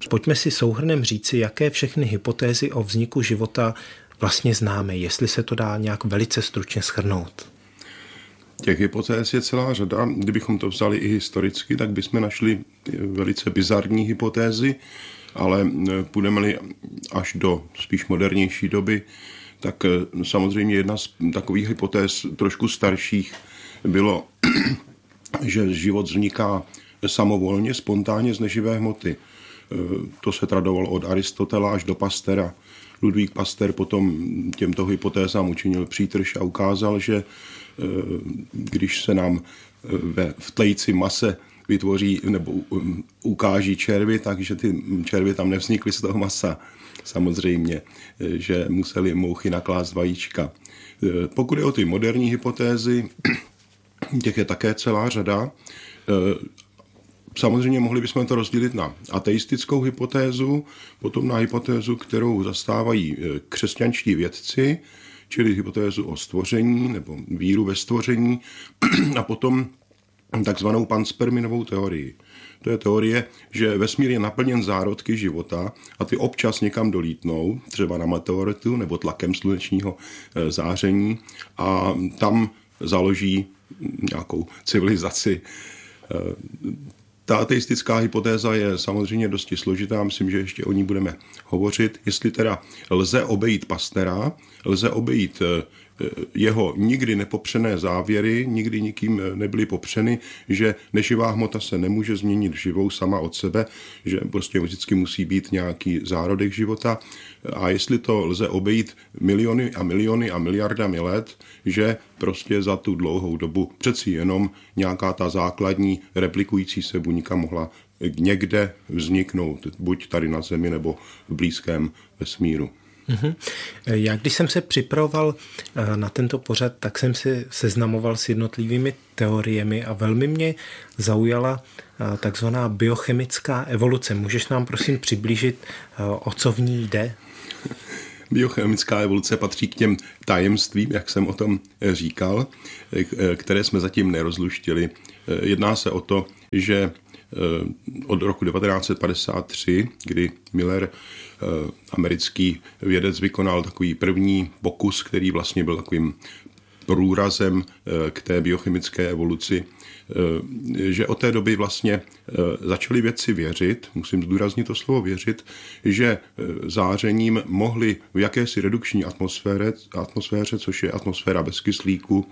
Pojďme si souhrnem říci, jaké všechny hypotézy o vzniku života vlastně známe, jestli se to dá nějak velice stručně shrnout. Těch hypotéz je celá řada. Kdybychom to vzali i historicky, tak bychom našli velice bizarní hypotézy, ale půjdeme-li až do spíš modernější doby, tak samozřejmě jedna z takových hypotéz trošku starších bylo, že život vzniká samovolně, spontánně z neživé hmoty. To se tradovalo od Aristotela až do Pasteura. Ludvík Pasteur potom těmto hypotézám učinil přítrž a ukázal, že když se nám v tlejci mase vytvoří nebo ukáží červy, takže ty červy tam nevznikly z toho masa. Samozřejmě, že museli mouchy naklást vajíčka. Pokud je o ty moderní hypotézy, těch je také celá řada. Samozřejmě mohli bychom to rozdělit na ateistickou hypotézu, potom na hypotézu, kterou zastávají křesťanští vědci, čili hypotézu o stvoření nebo víru ve stvoření, a potom takzvanou pansperminovou teorii. To je teorie, že vesmír je naplněn zárodky života a ty občas někam dolítnou, třeba na meteoritu nebo tlakem slunečního záření, a tam založí nějakou civilizaci. Ta ateistická hypotéza je samozřejmě dosti složitá, myslím, že ještě o ní budeme hovořit. Jestli teda lze obejít Pasteura, lze obejít jeho nikdy nepopřené závěry, nikdy nikým nebyly popřeny, že neživá hmota se nemůže změnit v živou sama od sebe, že prostě vždycky musí být nějaký zárodek života. A jestli to lze obejít miliony a miliony a miliardami let, že prostě za tu dlouhou dobu přeci jenom nějaká ta základní replikující se buňka mohla někde vzniknout, buď tady na Zemi nebo v blízkém vesmíru. Já když jsem se připravoval na tento pořad, tak jsem se seznamoval s jednotlivými teoriemi a velmi mě zaujala takzvaná biochemická evoluce. Můžeš nám prosím přiblížit, o co v ní jde? Biochemická evoluce patří k těm tajemstvím, jak jsem o tom říkal, které jsme zatím nerozluštili. Jedná se o to, že od roku 1953, kdy Miller, americký vědec, vykonal takový první pokus, který vlastně byl takovým průrazem k té biochemické evoluci, že od té doby vlastně začali vědci věřit, musím zdůraznit to slovo věřit, že zářením mohli v jakési redukční atmosféře, což je atmosféra bez kyslíku,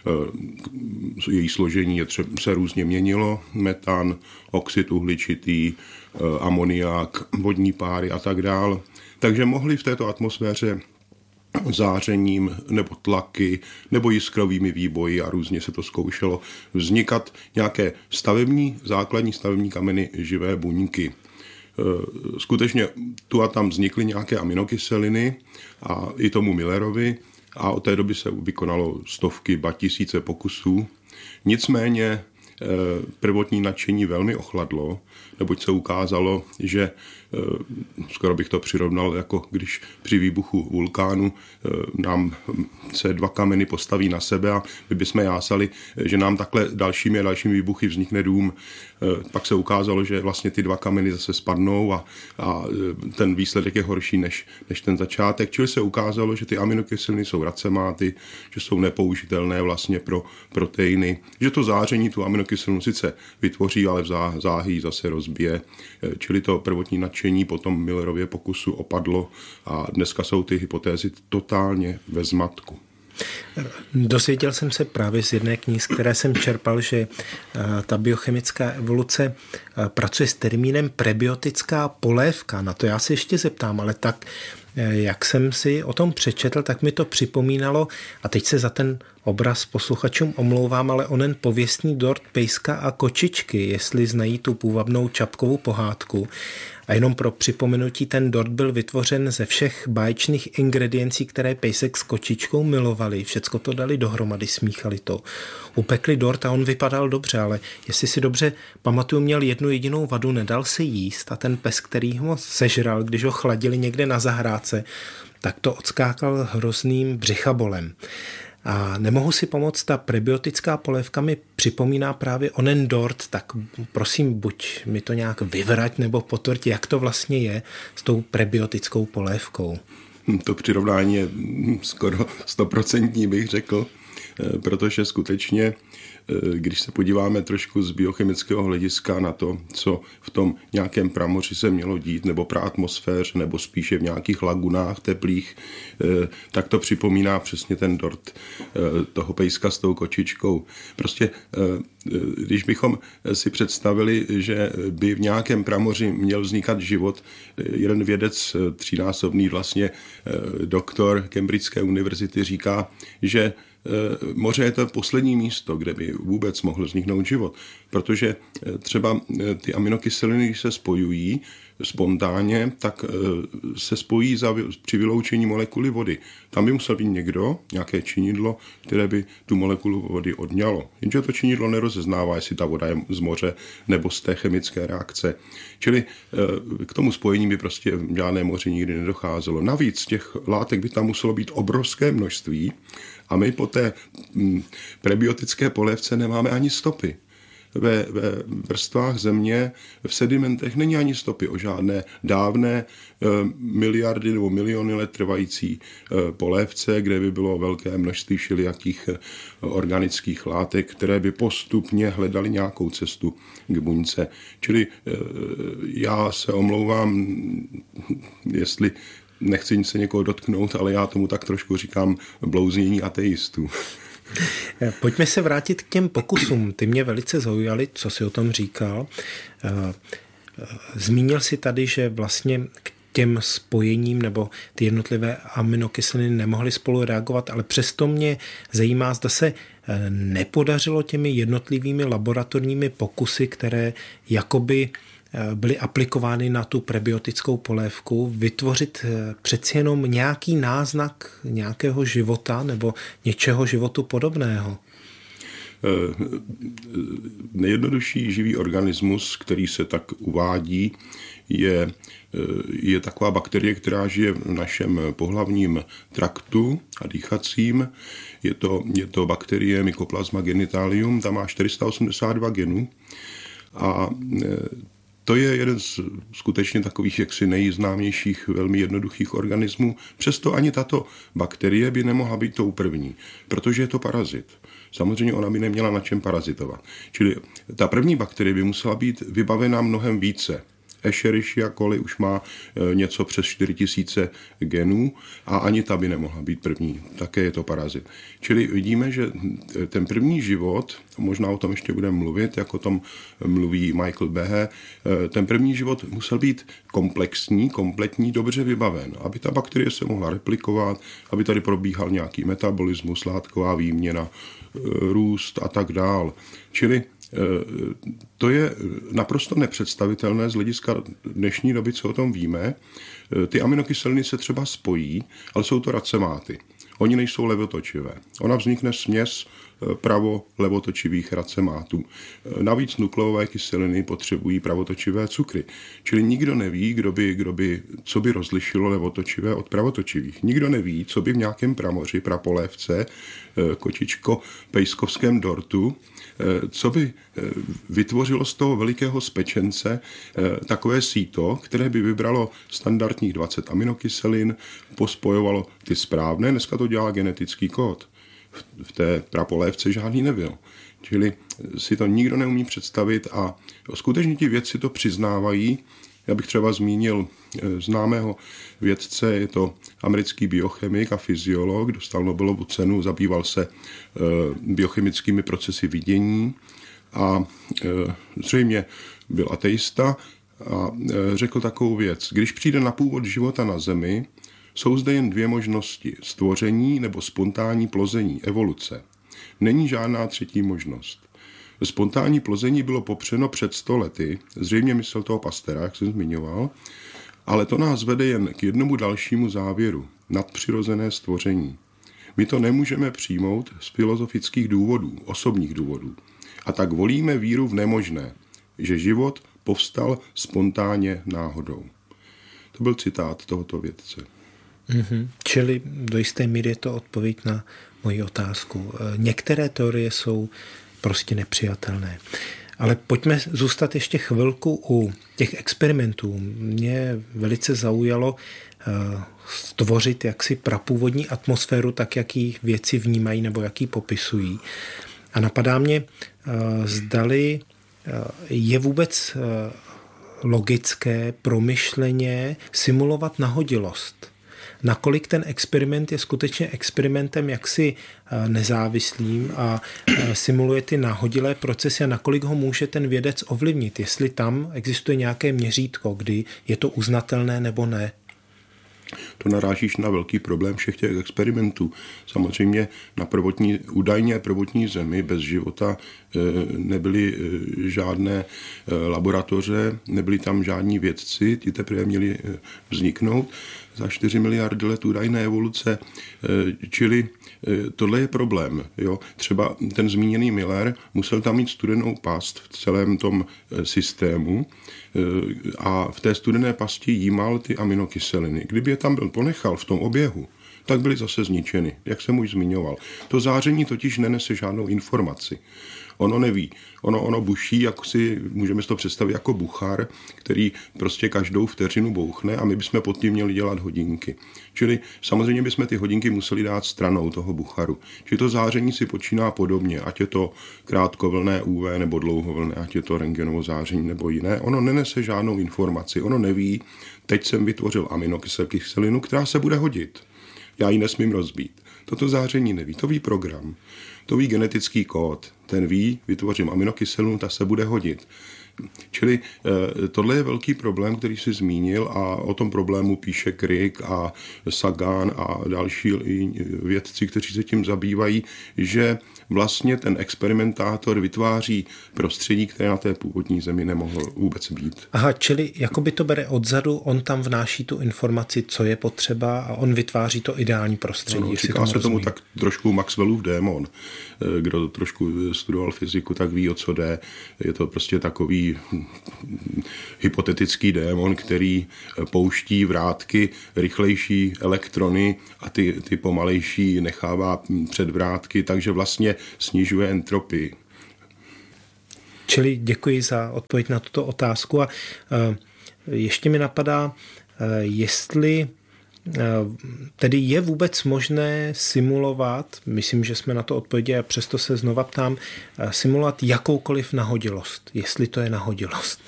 její složení se různě měnilo, metan, oxid uhličitý, amoniak, vodní páry a tak dál. Takže mohli v této atmosféře zářením nebo tlaky nebo jiskrovými výboji, a různě se to zkoušelo, vznikat nějaké základní stavební kameny živé buňky. Skutečně tu a tam vznikly nějaké aminokyseliny a i tomu Millerovi, a od té doby se vykonalo stovky, ba tisíce pokusů. Nicméně prvotní nadšení velmi ochladlo, neboť se ukázalo, že skoro bych to přirovnal, jako když při výbuchu vulkánu nám se dva kameny postaví na sebe a my bychom jásali, že nám takhle dalšími a dalšími výbuchy vznikne dům. Pak se ukázalo, že vlastně ty dva kameny zase spadnou a ten výsledek je horší než ten začátek. Čili se ukázalo, že ty aminokyseliny jsou racemáty, že jsou nepoužitelné vlastně pro proteiny, že to záření tu aminokyselinu sice vytvoří, ale v záhy zase rozbije. Čili to prvotní nadšení po tom Millerově pokusu opadlo a dneska jsou ty hypotézy totálně ve zmatku. Dozvěděl jsem se právě z jedné knihy, z které jsem čerpal, že ta biochemická evoluce pracuje s termínem prebiotická polévka. Na to já se ještě zeptám, ale tak, jak jsem si o tom přečetl, tak mi to připomínalo, a teď se za ten obraz posluchačům omlouvám, ale onen pověstný dort pejska a kočičky, jestli znají tu půvabnou Čapkovu pohádku. A jenom pro připomenutí, ten dort byl vytvořen ze všech báječných ingrediencí, které pejsek s kočičkou milovali. Všecko to dali dohromady, smíchali to. Upekli dort a on vypadal dobře, ale jestli si dobře pamatuju, měl jednu jedinou vadu, nedal se jíst, a ten pes, který ho sežral, když ho chladili někde na zahrádce, tak to odskákal hrozným břichabolem. A nemohu si pomoct, ta prebiotická polévka mi připomíná právě onen dort, tak prosím, buď mi to nějak vyvrať nebo potvrď, jak to vlastně je s tou prebiotickou polévkou. To přirovnání je skoro 100% bych řekl, protože skutečně, když se podíváme trošku z biochemického hlediska na to, co v tom nějakém pramoři se mělo dít, nebo pro atmosféře, nebo spíše v nějakých lagunách teplých, tak to připomíná přesně ten dort toho pejska s tou kočičkou. Prostě když bychom si představili, že by v nějakém pramoři měl vznikat život, jeden vědec, 3násobný vlastně doktor Cambridgeské univerzity říká, že moře je to poslední místo, kde by vůbec mohl vzniknout život, protože třeba ty aminokyseliny, když se spojují spontánně, tak se spojí při vyloučení molekuly vody. Tam by musel být někdo, nějaké činidlo, které by tu molekulu vody odňalo. Jenže to činidlo nerozeznává, jestli ta voda je z moře nebo z té chemické reakce. Čili k tomu spojení by prostě v žádné moři nikdy nedocházelo. Navíc těch látek by tam muselo být obrovské množství a my po té prebiotické polévce nemáme ani stopy. Ve vrstvách země, v sedimentech není ani stopy o žádné dávné miliardy nebo miliony let trvající polévce, kde by bylo velké množství všelijakých organických látek, které by postupně hledaly nějakou cestu k buňce. Čili já se omlouvám, jestli nechci se někoho dotknout, ale já tomu tak trošku říkám blouznění ateistů. Pojďme se vrátit k těm pokusům. Ty mě velice zaujaly, co jsi o tom říkal. Zmínil jsi tady, že vlastně k těm spojením nebo ty jednotlivé aminokyseliny nemohly spolu reagovat, ale přesto mě zajímá, zda se nepodařilo těmi jednotlivými laboratorními pokusy, které jakoby byly aplikovány na tu prebiotickou polévku, vytvořit přeci jenom nějaký náznak nějakého života nebo něčeho životu podobného? Nejjednodušší živý organismus, který se tak uvádí, je taková bakterie, která žije v našem pohlavním traktu a dýchacím. Je to bakterie Mycoplasma genitalium, tam má 482 genů a to je jeden z skutečně takových jaksi nejznámějších, velmi jednoduchých organismů. Přesto ani tato bakterie by nemohla být tou první, protože je to parazit. Samozřejmě ona by neměla na čem parazitovat. Čili ta první bakterie by musela být vybavena mnohem více. Escherichia coli už má něco přes 4000 genů a ani ta by nemohla být první. Také je to parazit. Čili vidíme, že ten první život, možná o tom ještě budeme mluvit, jak o tom mluví Michael Behe, ten první život musel být komplexní, kompletní, dobře vybaven, aby ta bakterie se mohla replikovat, aby tady probíhal nějaký metabolismus, látková výměna, růst a tak dál. Čili to je naprosto nepředstavitelné z hlediska dnešní doby, co o tom víme. Ty aminokyseliny se třeba spojí, ale jsou to racemáty. Oni nejsou levotočivé. Ona vznikne směs pravo-levotočivých racemátů. Navíc nukleové kyseliny potřebují pravotočivé cukry. Čili nikdo neví, co by rozlišilo levotočivé od pravotočivých. Nikdo neví, co by v nějakém pramoři, prapolévce, kočičko-pejskovském dortu, co by vytvořilo z toho velikého spečence takové síto, které by vybralo standardních 20 aminokyselin, pospojovalo ty správné. Dneska to dělá genetický kód. V té prapolévce žádný nebyl. Čili si to nikdo neumí představit a skutečně ti vědci to přiznávají. Já bych třeba zmínil známého vědce, je to americký biochemik a fyziolog, dostal Nobelovu cenu, zabýval se biochemickými procesy vidění a zřejmě byl ateista a řekl takovou věc. Když přijde na původ života na Zemi, jsou zde jen dvě možnosti, stvoření nebo spontánní plození, evoluce. Není žádná třetí možnost. Spontánní plození bylo popřeno před 100 lety, zřejmě myslel toho Pasteura, jak jsem zmiňoval, ale to nás vede jen k jednomu dalšímu závěru, nadpřirozené stvoření. My to nemůžeme přijmout z filozofických důvodů, osobních důvodů. A tak volíme víru v nemožné, že život povstal spontánně náhodou. To byl citát tohoto vědce. Čili do jisté míry je to odpověď na moji otázku. Některé teorie jsou prostě nepřijatelné. Ale pojďme zůstat ještě chvilku u těch experimentů. Mě velice zaujalo stvořit jaksi prapůvodní atmosféru, tak jak ji věci vnímají nebo jak ji popisují. A napadá mě, zdali je vůbec logické promyšleně simulovat nahodilost. Nakolik ten experiment je skutečně experimentem jaksi nezávislým a simuluje ty nahodilé procesy a nakolik ho může ten vědec ovlivnit. Jestli tam existuje nějaké měřítko, kdy je to uznatelné nebo ne. To narážíš na velký problém všech těch experimentů. Samozřejmě na údajně prvotní Zemi bez života nebyly žádné laboratoře, nebyli tam žádní vědci, ti teprve měli vzniknout za 4 miliardy let údajné evoluce, čili tohle je problém. Jo? Třeba ten zmíněný Miller musel tam mít studenou past v celém tom systému a v té studené pasti jímal ty aminokyseliny. Kdyby je tam byl ponechal v tom oběhu, tak byly zase zničeny, jak jsem už zmiňoval. To záření totiž nenese žádnou informaci. Ono neví. Ono buší, jako si můžeme si to představit jako buchar, který prostě každou vteřinu bouchne a my bychom pod tím měli dělat hodinky. Čili samozřejmě bychom ty hodinky museli dát stranou toho bucharu. Čili to záření si počíná podobně, ať je to krátkovlnné UV nebo dlouhovlné, ať je to rentgenovo záření nebo jiné. Ono nenese žádnou informaci. Ono neví, teď jsem vytvořil aminokyselinu, která se bude hodit. Já ji nesmím rozbít. Toto záření neví, to ví program. To ví genetický kód. Ten ví, vytvořím aminokyselinu, ta se bude hodit. Čili tohle je velký problém, který si zmínil a o tom problému píše Crick a Sagan a další vědci, kteří se tím zabývají, že vlastně ten experimentátor vytváří prostředí, které na té původní Zemi nemohlo vůbec být. Aha, čili jakoby to bere odzadu, on tam vnáší tu informaci, co je potřeba a on vytváří to ideální prostředí. No, říká se tomu tak trošku Maxwellův démon. Kdo trošku studoval fyziku, tak ví, o co jde. Je to prostě takový hypotetický démon, který pouští vrátky rychlejší elektrony a ty pomalejší nechává před vrátky, takže vlastně snižuje entropii. Čili děkuji za odpověď na tuto otázku a ještě mi napadá, jestli tedy je vůbec možné simulovat, myslím, že jsme na to odpověděli a přesto se znova ptám, simulovat jakoukoliv nahodilost, jestli to je nahodilost.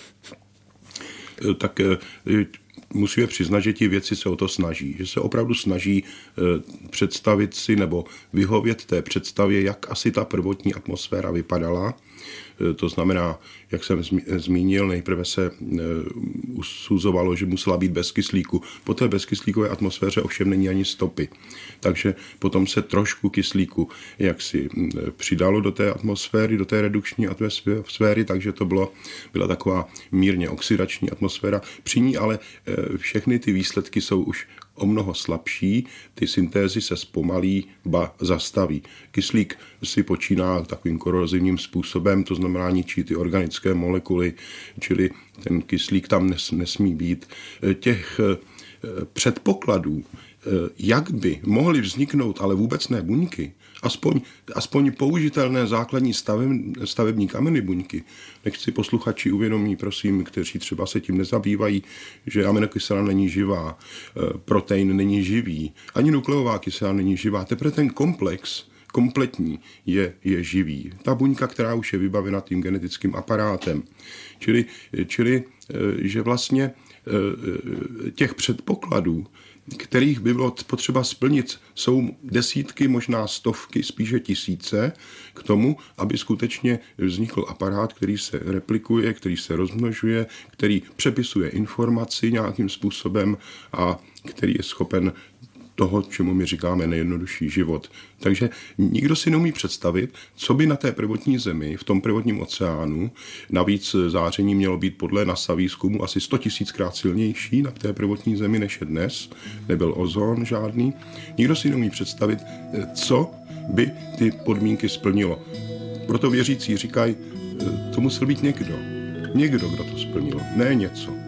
Tak musíme přiznat, že ti vědci se o to snaží, že se opravdu snaží představit si nebo vyhovět té představě, jak asi ta prvotní atmosféra vypadala. To znamená, jak jsem zmínil, nejprve se usuzovalo, že musela být bez kyslíku. Po té bezkyslíkové atmosféře ovšem není ani stopy. Takže potom se trošku kyslíku jaksi přidalo do té atmosféry, do té redukční atmosféry, takže to byla taková mírně oxidační atmosféra. Při ní ale všechny ty výsledky jsou už o mnoho slabší, ty syntézy se zpomalí, ba zastaví. Kyslík si počíná takovým korozivním způsobem, to znamená ničí ty organické molekuly, čili ten kyslík tam nesmí být. Těch předpokladů, jak by mohly vzniknout, ale vůbec ne buňky, aspoň použitelné základní stavební kameny buňky. Nechci posluchači uvědomí, prosím, kteří třeba se tím nezabývají, že aminokyselina není živá, protein není živý, ani nukleová kyselina není živá. Teprve ten komplex kompletní je živý. Ta buňka, která už je vybavena tím genetickým aparátem. Čili že vlastně těch předpokladů, kterých by bylo potřeba splnit, jsou desítky, možná stovky, spíše tisíce k tomu, aby skutečně vznikl aparát, který se replikuje, který se rozmnožuje, který přepisuje informaci nějakým způsobem a který je schopen toho, čemu my říkáme nejjednodušší život. Takže nikdo si neumí představit, co by na té prvotní Zemi, v tom prvotním oceánu, navíc záření mělo být podle NASA výzkumu asi 100 000krát silnější na té prvotní Zemi, než je dnes. Nebyl ozon žádný. Nikdo si neumí představit, co by ty podmínky splnilo. Proto věřící říkají, to musel být někdo. Někdo, kdo to splnil, ne něco.